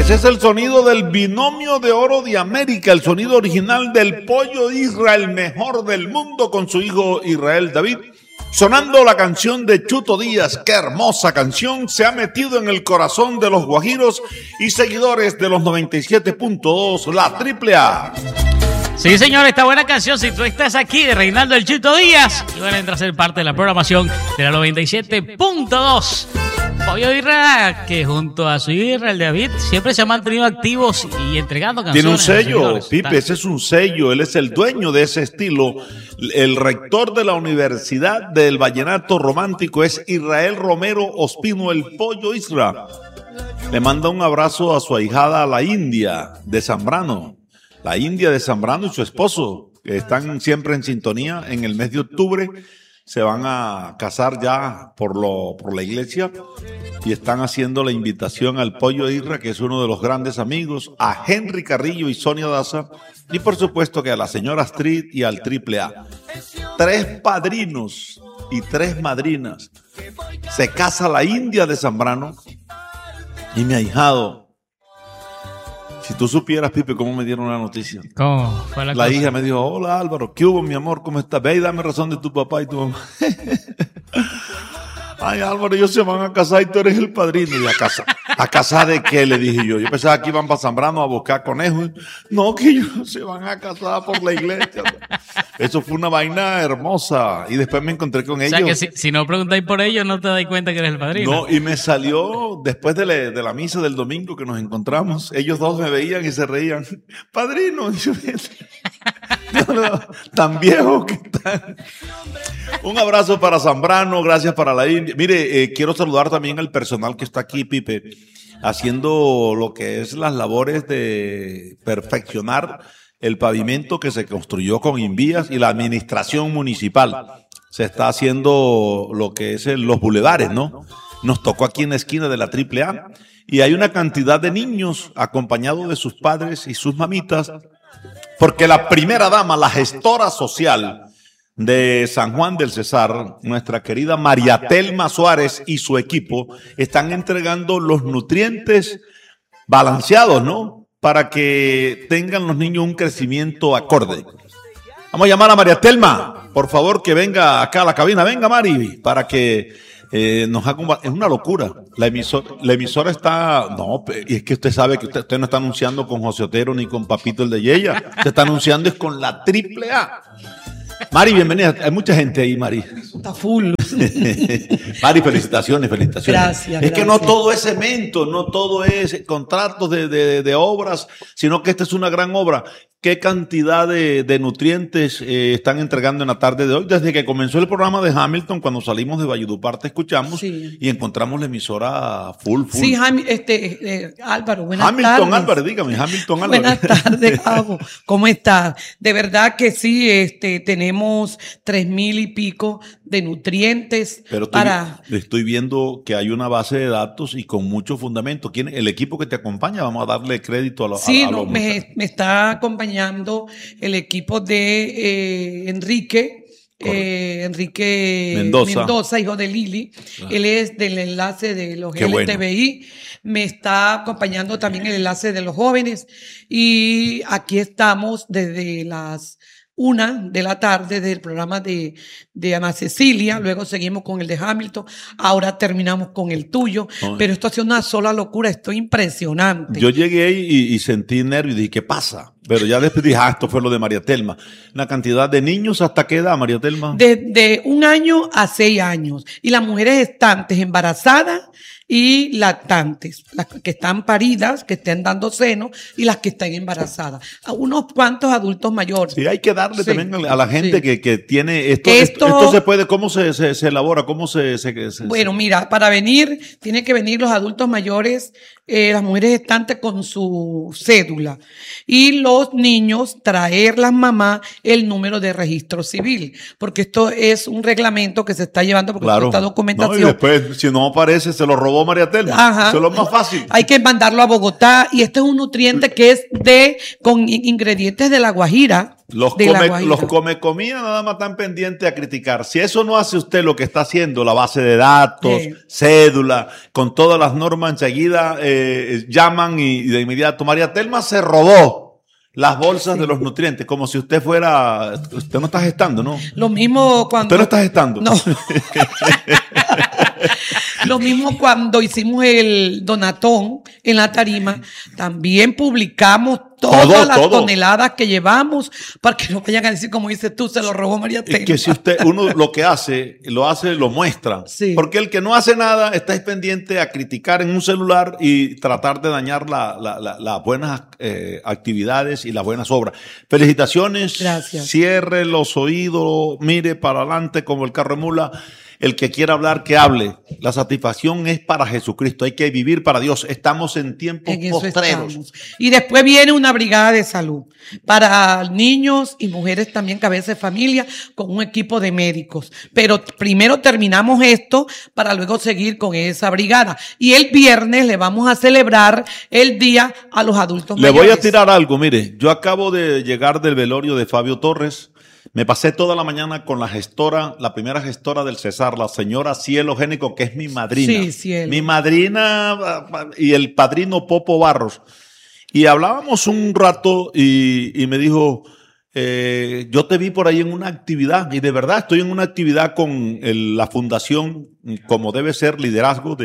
Ese es el sonido del binomio de oro de América, el sonido original del Pollo Isra, el mejor del mundo, con su hijo Israel David. Sonando la canción de Chuto Díaz. Qué hermosa canción, se ha metido en el corazón de los guajiros y seguidores de los 97.2, la AAA. Sí, señor, esta buena canción, si tú estás aquí de Reinaldo el Chuto Díaz, y van a entrar a ser parte de la programación de la 97.2. Pollo Isra, que junto a su hijo, el David, siempre se han mantenido activos y entregando canciones. Tiene un sello, Pipe, ese es un sello, él es el dueño de ese estilo. El rector de la Universidad del Vallenato Romántico es Israel Romero Ospino, el Pollo Isra. Le manda un abrazo a su ahijada, la India de Zambrano. La India de Zambrano y su esposo, que están siempre en sintonía. En el mes de octubre se van a casar ya por la iglesia y están haciendo la invitación al Pollo Isra, que es uno de los grandes amigos, a Henry Carrillo y Sonia Daza, y por supuesto que a la señora Astrid y al AAA. 3 padrinos y 3 madrinas. Se casa la India de Zambrano y mi ahijado. Si tú supieras, Pipe, cómo me dieron la noticia. ¿Cómo fue la cosa? Hija me dijo, hola Álvaro, ¿qué hubo, mi amor? ¿Cómo estás? Ve y dame razón de tu papá y tu mamá. Ay, Álvaro, ellos se van a casar y tú eres el padrino. ¿Y a casar de qué? Le dije yo. Yo pensaba que iban para Zambrano a buscar conejos. No, que ellos se van a casar por la iglesia. Eso fue una vaina hermosa. Y después me encontré con ellos. O sea, que si no preguntáis por ellos, no te dais cuenta que eres el padrino. No, y me salió después de la misa del domingo que nos encontramos. Ellos dos me veían y se reían. Padrino. No, tan viejo que están. Un abrazo para Zambrano, gracias para la India. Mire, quiero saludar también al personal que está aquí, Pipe, haciendo lo que es las labores de perfeccionar el pavimento que se construyó con Invías y la administración municipal. Se está haciendo lo que es los bulevares, ¿no? Nos tocó aquí en la esquina de la AAA y hay una cantidad de niños acompañados de sus padres y sus mamitas, porque la primera dama, la gestora social de San Juan del Cesar, nuestra querida María Telma Suárez y su equipo, están entregando los nutrientes balanceados, ¿no? Para que tengan los niños un crecimiento acorde. Vamos a llamar a María Telma, por favor, que venga acá a la cabina. Venga, Mari, para que nos haga es una locura. La emisora está, no, y es que usted sabe que usted no está anunciando con José Otero ni con Papito el de Yeya. Usted está anunciando es con la AAA. Mari, bienvenida. Hay mucha gente ahí, Mari. Está full. Mari, felicitaciones. Gracias. Es que no todo es cemento, no todo es contratos de obras, sino que esta es una gran obra. ¿Qué cantidad de nutrientes están entregando en la tarde de hoy? Desde que comenzó el programa de Hamilton, cuando salimos de Valledupar, te escuchamos y encontramos la emisora full. Sí, Álvaro, buenas tardes. Hamilton Álvarez, dígame, Hamilton Álvarez. Buenas tardes, Gabo. ¿Cómo estás? De verdad que sí, tenemos 3,000 y pico de nutrientes. Pero estoy viendo que hay una base de datos y con mucho fundamento. ¿Quién? El equipo que te acompaña, vamos a darle crédito a los. Sí, me está acompañando el equipo de Enrique Mendoza, hijo de Lili. Él es del enlace de los LGTBI. Bueno. Me está acompañando también el enlace de los jóvenes. Y aquí estamos desde las 1 de la tarde del programa de Ana Cecilia, luego seguimos con el de Hamilton, ahora terminamos con el tuyo, pero esto ha sido una sola locura, estoy impresionante. Yo llegué y sentí nervios y dije, ¿qué pasa? Pero ya después dije, esto fue lo de María Telma. Una cantidad de niños, ¿hasta qué edad, María Telma? De 1 año a 6 años. Y las mujeres estantes, embarazadas y lactantes, las que están paridas, que estén dando seno y las que están embarazadas. A unos cuantos adultos mayores. Sí, hay que darle también a la gente que tiene esto se puede, ¿cómo se elabora? ¿Cómo se? Bueno, mira, para venir, tienen que venir los adultos mayores, las mujeres estantes con su cédula y los niños traer las mamás el número de registro civil, porque esto es un reglamento que se está llevando porque esta documentación. No, y después, si no aparece, se lo robó robó María Telma. Ajá. Eso es lo más fácil. Hay que mandarlo a Bogotá y este es un nutriente que es con ingredientes de la Guajira. Los comecomía nada más están pendientes a criticar. Si eso no hace usted lo que está haciendo, la base de datos, cédula, con todas las normas, enseguida llaman y de inmediato. María Telma se robó las bolsas de los nutrientes, como si usted fuera... Usted no está gestando, ¿no? Lo mismo cuando... ¿Usted no está gestando? No. Lo mismo cuando hicimos el donatón en la tarima, también publicamos todas las toneladas que llevamos para que no vayan a decir, como dices tú, se lo robó María Telma. Es que si uno lo que hace, lo muestra. Sí. Porque el que no hace nada está pendiente a criticar en un celular y tratar de dañar las buenas actividades y las buenas obras. Felicitaciones. Gracias. Cierre los oídos, mire para adelante como el carro de mula. El que quiera hablar, que hable. La satisfacción es para Jesucristo. Hay que vivir para Dios. Estamos en tiempos postreros. Y después viene una brigada de salud para niños y mujeres también, cabeza de familia, con un equipo de médicos. Pero primero terminamos esto para luego seguir con esa brigada. Y el viernes le vamos a celebrar el día a los adultos mayores. Le voy a tirar algo. Mire, yo acabo de llegar del velorio de Fabio Torres. Me pasé toda la mañana con la gestora, la primera gestora del Cesar, la señora Cielo Génico, que es mi madrina. Sí, Cielo. Mi madrina y el padrino Popo Barros. Y hablábamos un rato y me dijo, yo te vi por ahí en una actividad. Y de verdad estoy en una actividad con la fundación, como debe ser, liderazgo,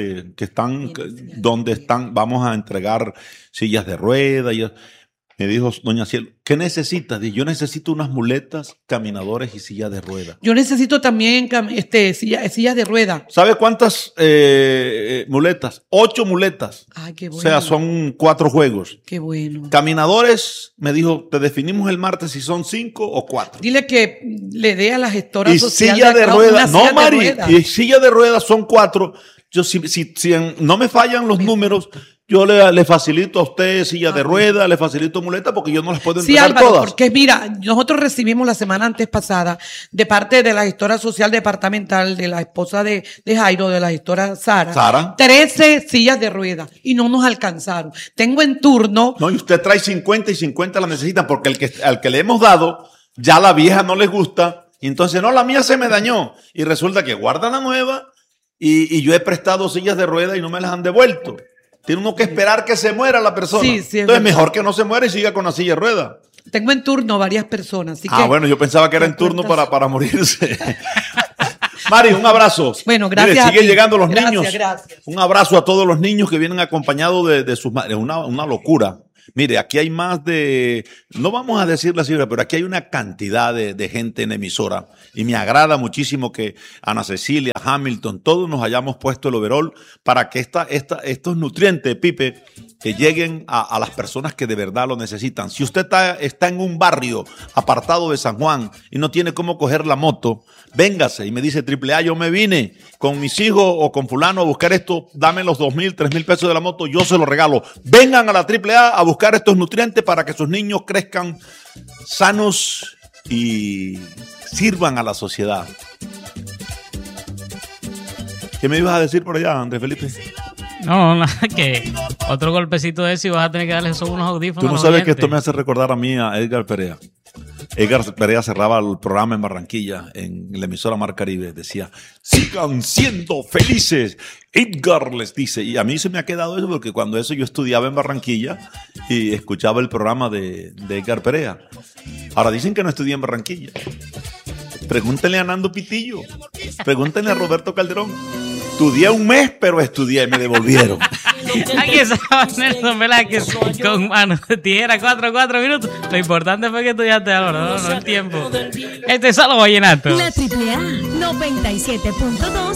donde están, vamos a entregar sillas de ruedas y... Me dijo doña Cielo, ¿qué necesitas? Yo necesito unas muletas, caminadores y sillas de ruedas. Yo necesito también sillas de ruedas. ¿Sabe cuántas muletas? 8 muletas. Ay, qué bueno. O sea, son 4 juegos. Qué bueno. Caminadores, me dijo, te definimos el martes si son 5 o 4. Dile que le dé a la gestora y social. Silla de ruedas. No, Mari, y silla de ruedas son 4. Yo, si no me fallan los números, yo le facilito a usted silla de ruedas, le facilito muleta, porque yo no las puedo entregar Álvaro, todas. Porque mira, nosotros recibimos la semana antes pasada, de parte de la gestora social departamental, de la esposa de Jairo, de la gestora Sara, 13 sillas de ruedas, y no nos alcanzaron. Tengo en turno... No, y usted trae 50 y 50 la necesitan, porque al que le hemos dado, ya la vieja no le gusta, y entonces, no, la mía se me dañó, y resulta que guardan la nueva, y yo he prestado sillas de ruedas y no me las han devuelto. Tiene uno que esperar que se muera la persona. Sí, entonces es mejor que no se muera y siga con la silla de ruedas. Tengo en turno varias personas. Así que bueno, yo pensaba que era en turno para morirse. Mari, un abrazo. Bueno, gracias. Mire, siguen llegando los niños. Gracias. Un abrazo a todos los niños que vienen acompañados de sus madres. Una locura. Mire, aquí hay más de, no vamos a decir la cifra, pero aquí hay una cantidad de gente en emisora. Y me agrada muchísimo que Ana Cecilia, Hamilton, todos nos hayamos puesto el overall para que estos nutrientes, Pipe, que lleguen a las personas que de verdad lo necesitan. Si usted está en un barrio apartado de San Juan y no tiene cómo coger la moto, véngase y me dice AAA, yo me vine con mis hijos o con fulano a buscar esto, dame los 2,000, 3,000 pesos de la moto, yo se los regalo. Vengan a la AAA a buscar estos nutrientes para que sus niños crezcan sanos y sirvan a la sociedad. ¿Qué me ibas a decir por allá, Andrés Felipe? No, nada, que otro golpecito de eso y vas a tener que darle esos unos audífonos. Tú no sabes que esto me hace recordar a mí a Edgar Perea. Edgar Perea cerraba el programa en Barranquilla, en la emisora Mar Caribe. Decía, sigan siendo felices. Edgar les dice. Y a mí se me ha quedado eso porque cuando yo estudiaba en Barranquilla y escuchaba el programa de Edgar Perea. Ahora dicen que no estudié en Barranquilla. Pregúntenle a Nando Pitillo. Pregúntenle a Roberto Calderón. Estudié un mes, pero estudié y me devolvieron. Aquí estaba Nelson Velázquez con manos de tijera, 4 minutos. Lo importante fue que estudiaste ahora, no el tiempo. Este es Solo Vallenato. La AAA 97.2